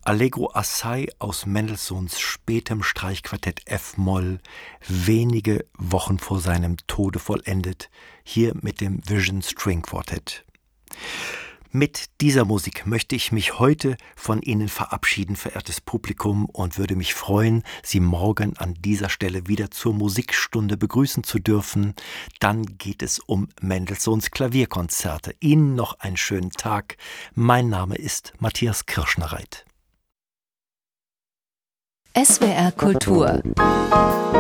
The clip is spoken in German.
Allegro assai aus Mendelssohns spätem Streichquartett F-Moll, wenige Wochen vor seinem Tode vollendet, hier mit dem Vision String Quartett. Mit dieser Musik möchte ich mich heute von Ihnen verabschieden, verehrtes Publikum, und würde mich freuen, Sie morgen an dieser Stelle wieder zur Musikstunde begrüßen zu dürfen. Dann geht es um Mendelssohns Klavierkonzerte. Ihnen noch einen schönen Tag. Mein Name ist Matthias Kirschner-Reit. SWR Kultur